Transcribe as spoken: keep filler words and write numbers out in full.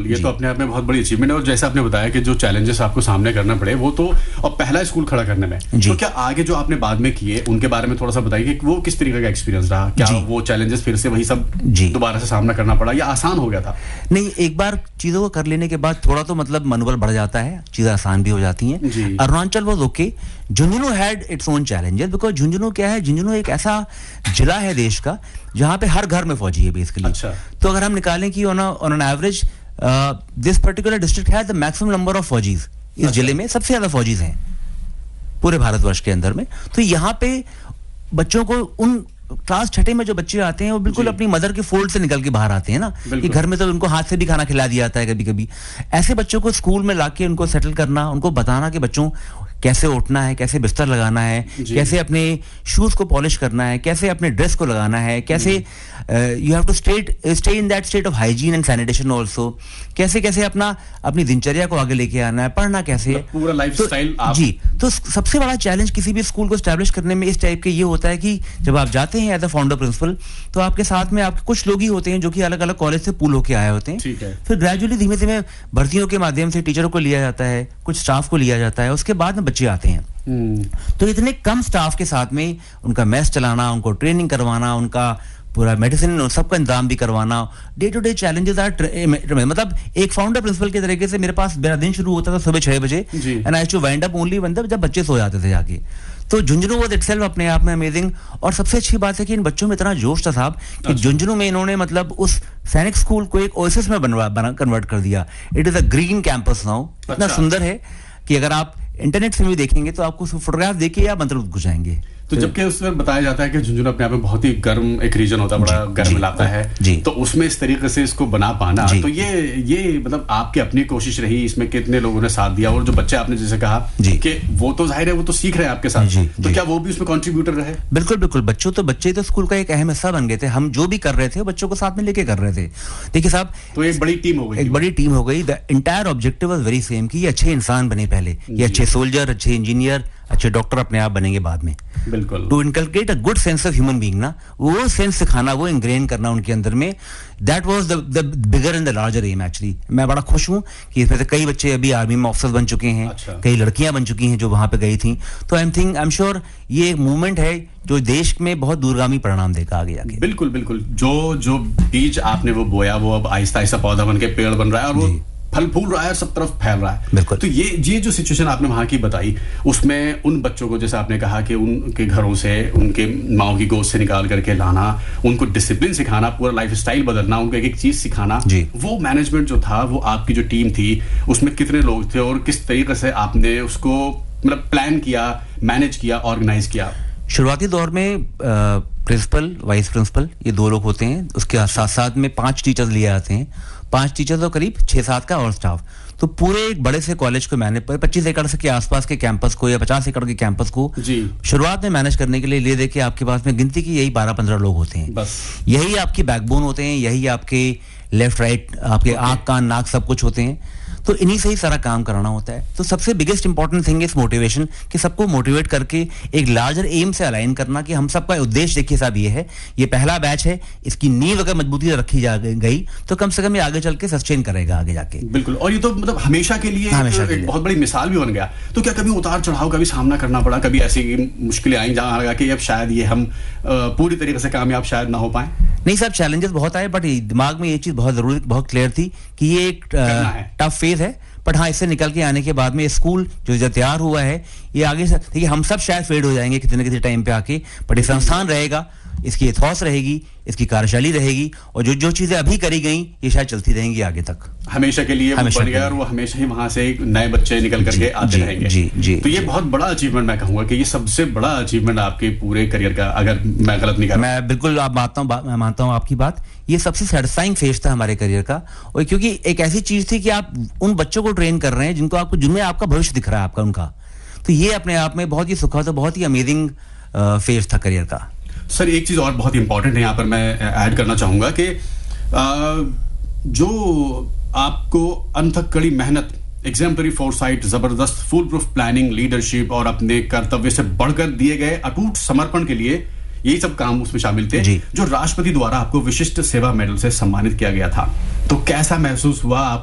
बिल्कुल, ये तो अपने आप में बहुत बड़ी अचीवमेंट है। और जैसे आपने बताया कि जो चैलेंजेस आपको सामने करना पड़े वो तो, और पहला स्कूल खड़ा करने में, तो क्या आगे जो आपने बाद में किए उनके बारे में थोड़ा सा बताइए कि वो किस तरीके का एक्सपीरियंस रहा? क्या वो चैलेंजेस फिर से वही सब दोबारा से सामना करना पड़ा या आसान हो गया था? नहीं, एक बार चीजों को कर लेने के बाद थोड़ा तो मतलब मनोबल बढ़ जाता है, चीजें आसान भी हो जाती हैं। Arunachal was okay, Jhunjhunu had its own challenges, because Jhunjhunu क्या है, झुंझुनू एक ऐसा जिला है देश का जहां पे हर घर में फौजी है बेसिकली। अच्छा। तो अगर हम निकालें कि on on an average this particular district has the maximum number of फौजीज, इस जिले में सबसे ज्यादा फौजीज हैं पूरे भारतवर्ष के अंदर में। तो यहाँ पे बच्चों को, उन क्लास छठे में जो बच्चे आते हैं वो बिल्कुल अपनी मदर के फोल्ड से निकल के बाहर आते हैं ना, कि घर में तो उनको हाथ से भी खाना खिला दिया जाता है कभी कभी। ऐसे बच्चों को स्कूल में लाके उनको सेटल करना, उनको बताना कि बच्चों कैसे उठना है, कैसे बिस्तर लगाना है, कैसे अपने शूज को पॉलिश करना है, कैसे अपने ड्रेस को लगाना है, कैसे you have to stay stay in that state of hygiene and sanitation also, कैसे कैसे अपना अपनी दिनचर्या को आगे लेके आना है, पढ़ना कैसे, पूरा लाइफस्टाइल। तो, जी, तो सबसे बड़ा चैलेंज किसी भी स्कूल को एस्टैब्लिश करने में इस टाइप के ये होता है कि जब आप जाते हैं एज अ फाउंडर प्रिंसिपल, तो आपके साथ में आपके कुछ लोग ही होते हैं जो कि अलग अलग कॉलेज से पूल होके आए होते हैं। फिर ग्रेजुअली धीमे धीमे भर्तियों के माध्यम से टीचरों को लिया जाता है, कुछ स्टाफ को लिया जाता है, उसके बाद में बच्चे आते हैं। तो इतने कम स्टाफ के साथ में उनका मैस चलाना, उनको ट्रेनिंग करवाना, उनका पूरा मेडिसिन सबका इंतजाम भी करवाना, day to day challenges are, मतलब एक फाउंडर प्रिंसिपल के तरीके से मेरे पास मेरा दिन शुरू होता था सुबह छह बजे, and I to wind up only when जब बच्चे सो जाते थे जाके। तो झुंझुनू वाज इटसेल्फ अपने आप में अमेजिंग। और सबसे अच्छी बात है कि इन बच्चों में इतना जोश था साहब कि झुंझुनू में इन्होंने मतलब उस सैनिक स्कूल को एक ओएसिस में बनवा बना कन्वर्ट कर दिया। It is a green campus now. इतना सुंदर है कि अगर आप इंटरनेट से भी देखेंगे तो आपको फोटोग्राफ देखिए या मंत्र घुस जाएंगे। तो जबकि उसमें बताया जाता है कि झुंझुनू अपने आप में बहुत ही गर्म एक रीजन होता है, बड़ा गर्म इलाका है, तो उसमें इस तरीके से इसको बना पाना, तो ये ये मतलब आपकी अपनी कोशिश रही, इसमें कितने लोगों ने साथ दिया? और जो बच्चे आपने जैसे कहा कि वो तो जाहिर है वो तो सीख रहे हैं आपके साथ, तो क्या वो भी उसमें कंट्रीब्यूटर रहे? बिल्कुल बिल्कुल, बच्चों तो बच्चे तो स्कूल का एक अहम हिस्सा बन गए थे। हम जो भी कर रहे थे बच्चों को साथ में लेके कर रहे थे। देखिए साहब, तो एक बड़ी टीम हो गई, एक बड़ी टीम हो गई। The entire objective was very same कि ये अच्छे इंसान बने पहले, ये अच्छे सोल्जर, अच्छे इंजीनियर, अच्छे डॉक्टर अपने आप बनेंगे बाद में। बिल्कुल। To inculcate a good sense of human being ना, वो सेंस सिखाना, वो इंग्रेन करना उनके अंदर में, that was the the bigger and the larger am actually. मैं बड़ा खुश हूं कि इसमें से कई बच्चे अभी आर्मी में ऑफिसर बन चुके हैं। अच्छा। कई लड़कियां बन चुकी हैं जो वहां पे गई थी। तो I am think I am sure ये एक मूवमेंट है जो देश में बहुत दूरगामी परिणाम देगा आगे जाके। बिल्कुल बिल्कुल, जो जो बीज आपने वो बोया वो अब आहिस्ता आहिस्ता पौधा बन के पेड़ बन रहा है और वो फल फूल रहा है, सब तरफ फैल रहा है। बिल्कुल। तो ये ये जो सिचुएशन आपने वहां की बताई, उसमें उन बच्चों को जैसे आपने कहा कि उनके घरों से, उनके माओ की गोद से निकाल करके लाना, उनको डिसिप्लिन सिखाना, पूरा लाइफ स्टाइल बदलना, उनको एक एक चीज सिखाना, वो मैनेजमेंट जो था, वो आपकी जो टीम थी उसमें कितने लोग थे और किस तरीके से आपने उसको मतलब प्लान किया, मैनेज किया, ऑर्गेनाइज किया? शुरुआती दौर में प्रिंसिपल, वाइस प्रिंसिपल, ये दो लोग होते हैं। उसके साथ साथ में पांच टीचर्स लिए आते हैं, पांच टीचर्स और करीब छह सात का और स्टाफ। तो पूरे एक बड़े से कॉलेज को मैनेज, पच्चीस एकड़ से के आसपास के कैंपस को या पचास एकड़ के कैंपस को शुरुआत में मैनेज करने के लिए ले दे के आपके पास में गिनती की यही बारह पंद्रह लोग होते हैं बस। यही आपकी बैकबोन होते हैं, यही आपके लेफ्ट राइट, आपके आंख कान नाक सब कुछ होते हैं। तो इन्हीं से ही सारा काम कराना होता है। तो सबसे biggest important thing is motivation, कि सबको मोटिवेट करके एक लार्जर एम से अलाइन करना कि हम सबका उद्देश्य देखिए साहब ये है, ये पहला बैच है, इसकी नींव अगर मजबूती से रखी जा गई तो कम से कम ये आगे चल के सस्टेन करेगा आगे जाके। बिल्कुल। और ये तो मतलब हमेशा के लिए हमेशा एक, के एक लिए। बहुत बड़ी मिसाल भी बन गया। तो क्या कभी उतार चढ़ाव का भी सामना करना पड़ा? कभी ऐसी मुश्किलें आई जहां लगा कि अब शायद ये हम पूरी तरीके से कामयाब शायद ना हो पाए? नहीं साहब, चैलेंजेस बहुत आए, बट दिमाग में ये चीज बहुत जरूरी, बहुत क्लियर थी कि ये एक टफ फेज है, बट हाँ, इससे निकल के आने के बाद में स्कूल जो तैयार हुआ है, ये आगे से देखिए हम सब शायद फेड हो जाएंगे किसी न किसी टाइम पे आके, बट ये संस्थान रहेगा, इसकी एथॉस रहेगी, इसकी कार्यशैली रहेगी, और जो जो चीजें अभी करी गई ये शायद चलती रहेंगी आगे तक, हमेशा के लिए हमेशा बन गया, और वो हमेशा ही वहां से नए बच्चे निकल करके आते रहेंगे। जी, जी, तो ये बहुत बड़ा अचीवमेंट मैं कहूंगा कि ये सबसे बड़ा अचीवमेंट आपके पूरे करियर का, अगर मैं गलत नहीं कर रहा। मैं बिल्कुल आप मानता हूँ, मैं मानता हूँ आपकी बात। ये सबसे सेटिस्फाइंग फेज था हमारे करियर का, और क्योंकि एक ऐसी चीज थी कि आप उन बच्चों को ट्रेन कर रहे हैं जिनको आपको, जिनमें आपका भविष्य दिख रहा है आपका उनका, तो ये अपने आप में बहुत ही सुखद, बहुत ही अमेजिंग फेज था करियर का। सर एक चीज और बहुत इंपॉर्टेंट है यहाँ पर मैं ऐड करना चाहूंगा कि जो आपको अनथक कड़ी मेहनत, एग्जाम्पलरी फोरसाइट, जबरदस्त फुल प्रूफ प्लानिंग, लीडरशिप और अपने कर्तव्य से बढ़कर दिए गए अटूट समर्पण के लिए, यही सब काम उसमें शामिल थे, जो राष्ट्रपति द्वारा आपको विशिष्ट सेवा मेडल से सम्मानित किया गया था। तो कैसा महसूस हुआ आप